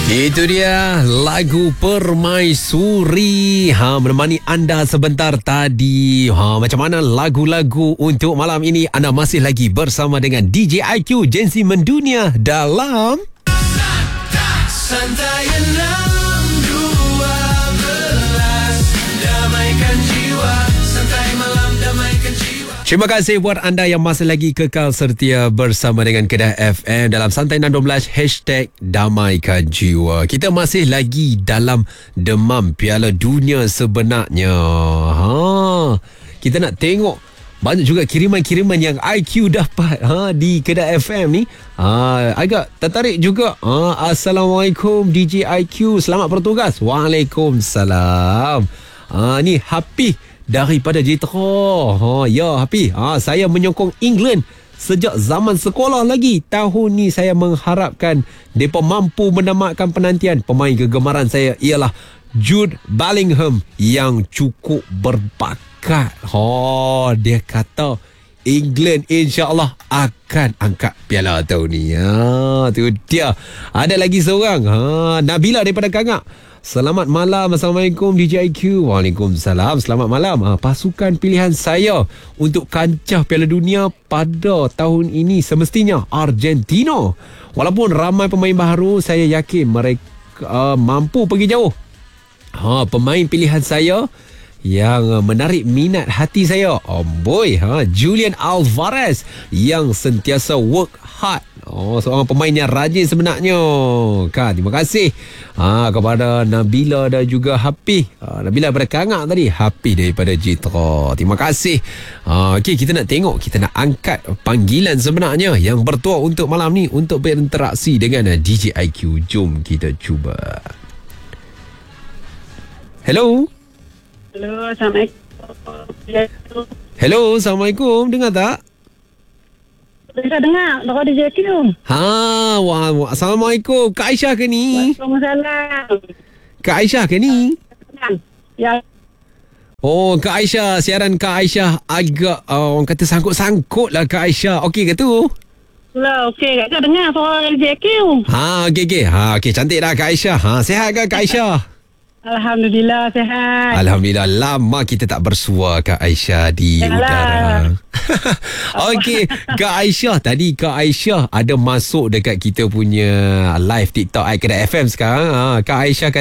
Itu dia lagu Permaisuri menemani anda sebentar tadi. Macam mana lagu-lagu untuk malam ini? Anda masih lagi bersama dengan DJ IQ Jensi Mendunia dalam Santai 612 damaikan jiwa. Santai malam damaikan jiwa. Terima kasih buat anda yang masih lagi kekal setia bersama dengan Kedah FM dalam Santai 612 #Damaikan Jiwa. Kita masih lagi dalam demam Piala Dunia sebenarnya. Kita nak tengok banyak juga kiriman-kiriman yang IQ dapat di Kedah FM ni. Agak tertarik juga. Assalamualaikum DJ IQ, selamat bertugas. Waalaikumsalam. Ni Happy daripada Jitra. Ya Happy, saya menyokong England sejak zaman sekolah lagi. Tahun ni saya mengharapkan mereka mampu menamatkan penantian. Pemain kegemaran saya ialah Jude Bellingham yang cukup berbakat. Dia kata England insya-Allah akan angkat piala tahun ni. Tu dia. Ada lagi seorang, Nabila daripada Kangak. Selamat malam. Assalamualaikum DJ IQ. Waalaikumsalam. Selamat malam. Pasukan pilihan saya untuk kancah Piala Dunia pada tahun ini semestinya Argentina. Walaupun ramai pemain baru, saya yakin mereka mampu pergi jauh. Pemain pilihan saya yang menarik minat hati saya, Julian Alvarez yang sentiasa work hard. Seorang pemain yang rajin sebenarnya. Terima kasih kepada Nabila dan juga Happy. Nabila daripada Kangak tadi, Happy daripada Jitra. Terima kasih. Okey, kita nak tengok, kita nak angkat panggilan sebenarnya yang bertuah untuk malam ni untuk berinteraksi dengan DJ IQ. Jom kita cuba. Hello. Hello, Assalamualaikum. Hello, Assalamualaikum. Dengar tak? Saya dengar. Dengar DJ Q. Assalamualaikum. Kak Aisyah ke ni? Waalaikumsalam. Kak Aisyah ke ni? Ya. Kak Aisyah. Siaran Kak Aisyah agak orang kata sangkut-sangkut lah Kak Aisyah. Okey ke tu? Lah, okey. Kak dengar suara DJ Q. Okey. Cantik dah Kak Aisyah. Sehat ke Kak Aisyah? Alhamdulillah, sehat. Alhamdulillah. Lama kita tak bersua Kak Aisyah di udara. Okey, Kak Aisyah. Tadi Kak Aisyah ada masuk dekat kita punya live TikTok Kedah FM sekarang. Kak Aisyah